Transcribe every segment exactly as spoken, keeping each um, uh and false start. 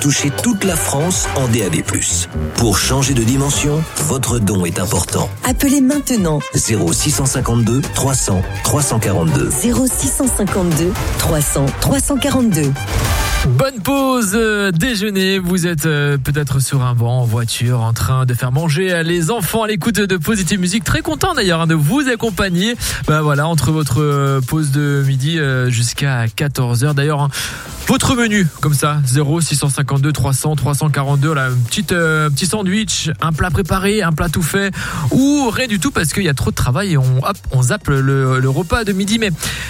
toucher toute la France en D A B plus. Pour changer de dimension, votre don est important. Appelez maintenant zéro six cent cinquante-deux trois cents trois cent quarante-deux. zéro six cent cinquante-deux trois cents trois cent quarante-deux. Bonne pause euh, déjeuner, vous êtes euh, peut-être sur un banc, en voiture, en train de faire manger euh, les enfants à l'écoute de Positive Musique. Très content d'ailleurs hein, de vous accompagner ben, voilà, entre votre euh, pause de midi euh, jusqu'à quatorze heures. D'ailleurs, hein, votre menu, comme ça, zéro six cent cinquante-deux trois cents trois cent quarante-deux, là, un petit, euh, petit sandwich, un plat préparé, un plat tout fait, ou rien du tout parce qu'il y a trop de travail et on, hop, on zappe le, le repas de midi. Mais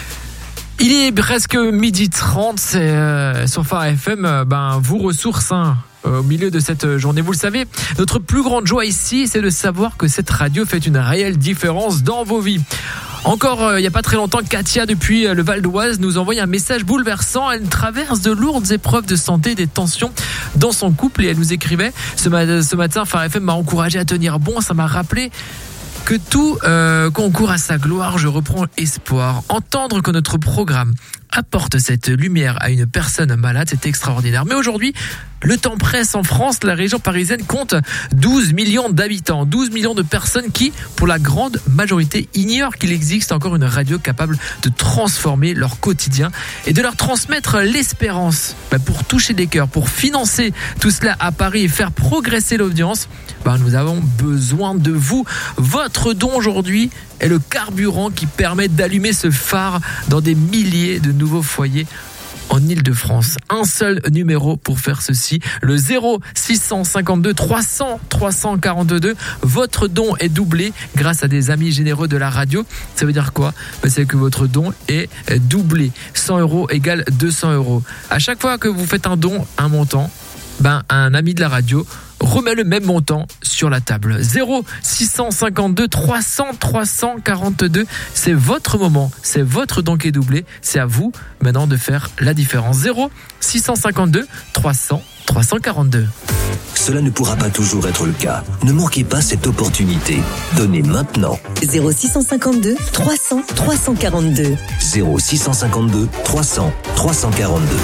il est presque midi trente, c'est, euh, sur Phare F M, euh, ben, vous ressource hein, au milieu de cette journée. Vous le savez, notre plus grande joie ici, c'est de savoir que cette radio fait une réelle différence dans vos vies. Encore euh, il n'y a pas très longtemps, Katia, depuis euh, le Val d'Oise, nous envoie un message bouleversant. Elle traverse de lourdes épreuves de santé, des tensions dans son couple, et elle nous écrivait ce, ma- ce matin, Phare F M m'a encouragé à tenir bon. Ça m'a rappelé que tout euh, concourt à sa gloire. Je reprends espoir. Entendre que notre programme apporte cette lumière à une personne malade, c'est extraordinaire. Mais aujourd'hui, le temps presse en France. La région parisienne compte douze millions d'habitants, douze millions de personnes qui, pour la grande majorité, ignorent qu'il existe encore une radio capable de transformer leur quotidien et de leur transmettre l'espérance. Bah, pour toucher des cœurs, pour financer tout cela à Paris et faire progresser l'audience, bah, nous avons besoin de vous. Votre don aujourd'hui est le carburant qui permet d'allumer ce phare dans des milliers de nouveaux foyers en Ile-de-France. Un seul numéro pour faire ceci, le zéro six cent cinquante-deux trois cents trois cent quarante-deux. Votre don est doublé grâce à des amis généreux de la radio. Ça veut dire quoi? Ben, c'est que votre don est doublé. cent euros égale deux cents euros. À chaque fois que vous faites un don, un montant, ben, un ami de la radio remet le même montant sur la table. zéro six cent cinquante-deux trois cents trois cent quarante-deux. C'est votre moment, c'est votre don qui est doublé. C'est à vous maintenant de faire la différence. zéro six cent cinquante-deux trois cents trois cent quarante-deux. Cela ne pourra pas toujours être le cas. Ne manquez pas cette opportunité. Donnez maintenant. zéro six cent cinquante-deux trois cents trois cent quarante-deux. zéro six cent cinquante-deux trois cents trois cent quarante-deux.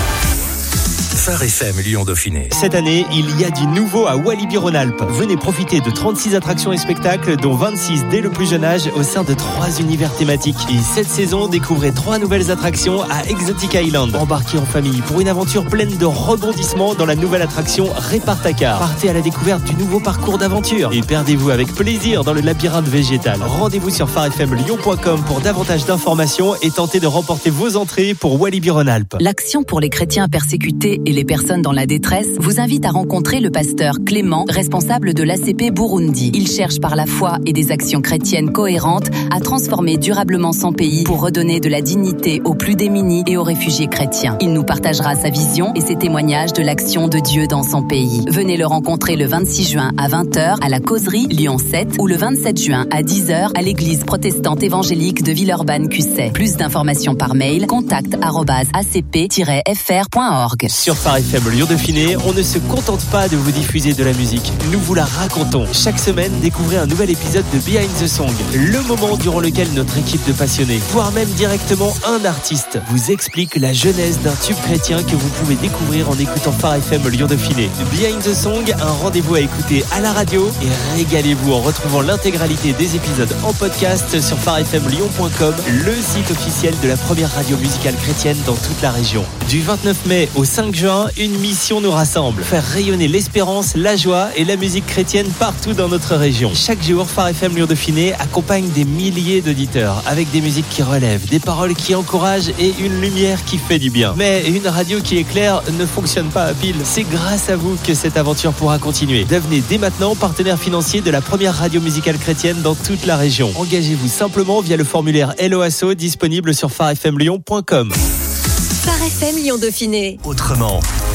Phare F M Lyon-Dauphiné. Cette année, il y a du nouveau à Walibi-Rhône-Alpes. Venez profiter de trente-six attractions et spectacles, dont vingt-six dès le plus jeune âge, au sein de trois univers thématiques. Et cette saison, découvrez trois nouvelles attractions à Exotic Island. Embarquez en famille pour une aventure pleine de rebondissements dans la nouvelle attraction Répare-ta-car. Partez à la découverte du nouveau parcours d'aventure et perdez-vous avec plaisir dans le labyrinthe végétal. Rendez-vous sur phare f m lyon point com pour davantage d'informations et tentez de remporter vos entrées pour Walibi-Rhône-Alpes. L'Action pour les chrétiens persécutés et les personnes dans la détresse vous invite à rencontrer le pasteur Clément, responsable de l'A C P Burundi. Il cherche par la foi et des actions chrétiennes cohérentes à transformer durablement son pays pour redonner de la dignité aux plus démunis et aux réfugiés chrétiens. Il nous partagera sa vision et ses témoignages de l'action de Dieu dans son pays. Venez le rencontrer le vingt-six juin à vingt heures à la Causerie Lyon sept ou le vingt-sept juin à dix heures à l'église protestante évangélique de Villeurbanne-Cusset. Plus d'informations par mail, contact arobase a c p tiret f r point org. Sur Phare F M Lyon-Dauphiné, on ne se contente pas de vous diffuser de la musique, nous vous la racontons. Chaque semaine, découvrez un nouvel épisode de Behind the Song, le moment durant lequel notre équipe de passionnés, voire même directement un artiste, vous explique la genèse d'un tube chrétien que vous pouvez découvrir en écoutant Phare F M Lyon-Dauphiné. Behind the Song, un rendez-vous à écouter à la radio et régalez-vous en retrouvant l'intégralité des épisodes en podcast sur phare f m lyon point com, le site officiel de la première radio musicale chrétienne dans toute la région. Du vingt-neuf mai au cinq juin, une mission nous rassemble. Faire rayonner l'espérance, la joie et la musique chrétienne partout dans notre région. Chaque jour, Phare F M Lyon-Dauphiné accompagne des milliers d'auditeurs avec des musiques qui relèvent, des paroles qui encouragent et une lumière qui fait du bien. Mais une radio qui éclaire ne fonctionne pas à pile. C'est grâce à vous que cette aventure pourra continuer. Devenez dès maintenant partenaire financier de la première radio musicale chrétienne dans toute la région. Engagez-vous simplement via le formulaire L O A S O disponible sur phare f m lyon point com. Phare F M Lyon-Dauphiné. Autrement.